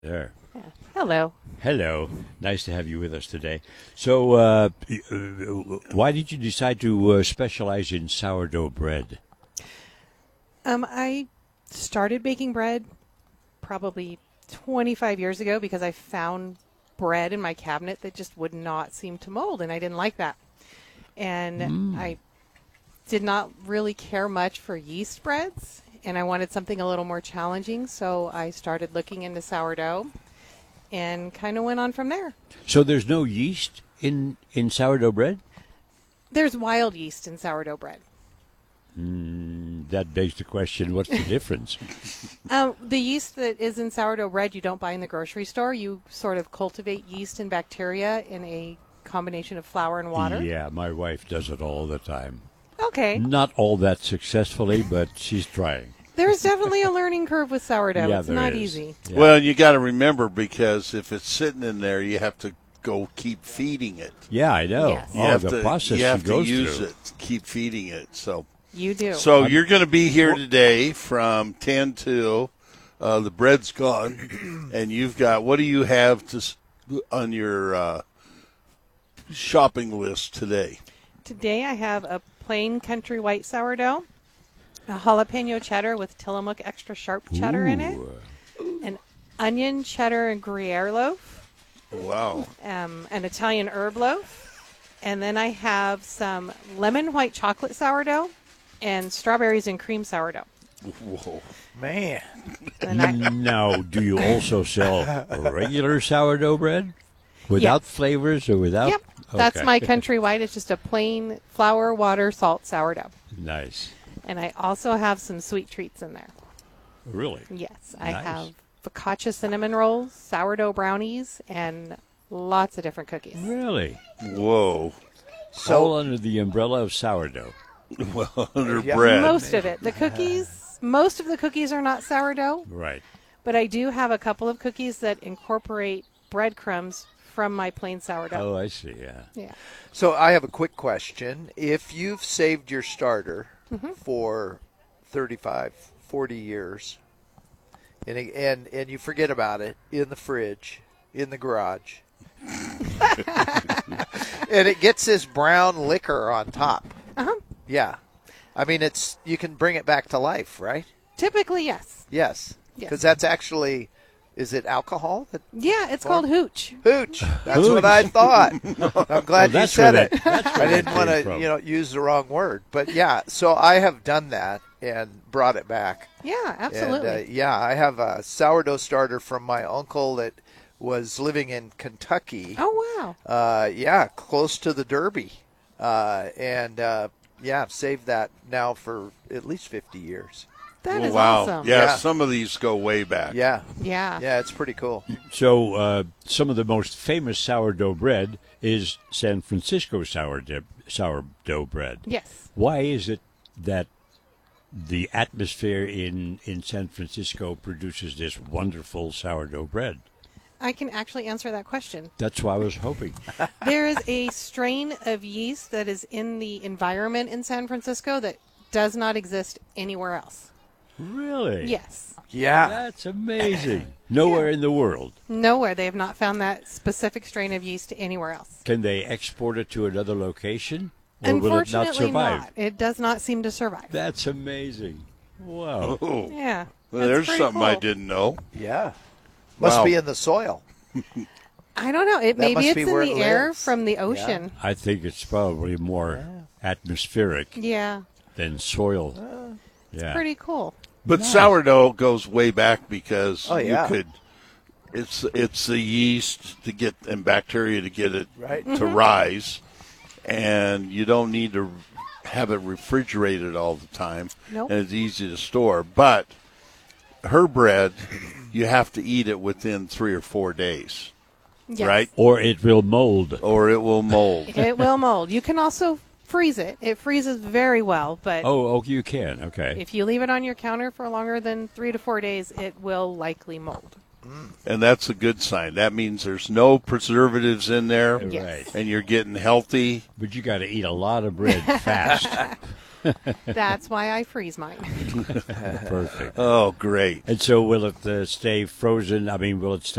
There. Yeah. Hello. Hello. Nice to have you with us today. So, why did you decide to specialize in sourdough bread? I started baking bread probably 25 years ago because I found bread in my cabinet that just would not seem to mold, and I didn't like that. And I did not really care much for yeast breads, and I wanted something a little more challenging, so I started looking into sourdough and kind of went on from there. So there's no yeast in sourdough bread? There's wild yeast in sourdough bread. That begs the question, what's the difference? The yeast that is in sourdough bread you don't buy in the grocery store. You sort of cultivate yeast and bacteria in a combination of flour and water. Yeah, my wife does it all the time. Okay. Not all that successfully, but she's trying. There's definitely a learning curve with sourdough. Yeah, It's there not is. easy. Yeah. Well, you got to remember, because if it's sitting in there, you have to go keep feeding it. Yeah, I know. Yes. You Oh, have the to, process you have she to goes use through. it, keep feeding it. So You do. you're going to be here today from 10 to the bread's gone, and you've got, what do you have on your shopping list today? Today I have a plain country white sourdough, a jalapeno cheddar with Tillamook extra sharp cheddar in it, Ooh. an onion cheddar and Gruyere loaf, Wow. an Italian herb loaf, and then I have some lemon white chocolate sourdough and strawberries and cream sourdough. Whoa. Man. And Now, do you also sell regular sourdough bread? Without flavors or without? Yep, that's Okay. my country white. It's just a plain flour, water, salt sourdough. Nice. And I also have some sweet treats in there. Really? Yes, I Nice. have focaccia cinnamon rolls, sourdough brownies, and lots of different cookies. Really? Whoa. All under the umbrella of sourdough. Well, under Yeah. bread. Most of it. The cookies, most of the cookies are not sourdough, Right. but I do have a couple of cookies that incorporate breadcrumbs from my plain sourdough. Oh, I see, yeah. Yeah. So I have a quick question. If you've saved your starter for 35, 40 years, and you forget about it in the fridge, in the garage, and it gets this brown liquor on top. Uh-huh. Yeah. I mean, you can bring it back to life, right? Typically, yes. Yes. Yes. Because that's actually, is it alcohol? Yeah, it's called hooch. Hooch. That's what I thought. I'm glad you that's said where it. that- that's where I that didn't want came from. to, use the wrong word. But yeah, so I have done that and brought it back. Yeah, absolutely. And, I have a sourdough starter from my uncle that was living in Kentucky. Oh, wow. Close to the Derby. I've saved that now for at least 50 years. That is Wow. awesome. Yeah, Yeah. some of these go way back. Yeah. Yeah. Yeah, it's pretty cool. So, some of the most famous sourdough bread is San Francisco sourdough bread. Yes. Why is it that the atmosphere in San Francisco produces this wonderful sourdough bread? I can actually answer that question. That's what I was hoping. There is a strain of yeast that is in the environment in San Francisco that does not exist anywhere else. Really? Yes. Yeah. That's amazing. Nowhere in the world. Nowhere. They have not found that specific strain of yeast anywhere else. Can they export it to another location? Or will it not Unfortunately, survive? not. It does not seem to survive. That's amazing. Wow. Oh. Yeah. Well, That's there's pretty something I cool. didn't know. Yeah. Must Wow. be in the soil. I don't know. That Maybe must it's be in where the it air lives. from the ocean. I think it's probably more atmospheric Yeah. than soil. Yeah. Pretty cool. But sourdough goes way back because Oh, yeah. you could. It's the yeast to get and bacteria to get it Right. to rise, and you don't need to have it refrigerated all the time. Nope. And it's easy to store. But her bread, you have to eat it within 3 or 4 days, Yes. right? Or it will mold. Or it will mold. It will mold. You can also freeze it. It freezes very well, but Oh, you can. Okay. if you leave it on your counter for longer than 3 to 4 days, it will likely mold. And that's a good sign. That means there's no preservatives in there, Yes. Right. and you're getting healthy. But you got to eat a lot of bread fast. That's why I freeze mine. Perfect. Oh, great. And so will it stay frozen? I mean, will it stay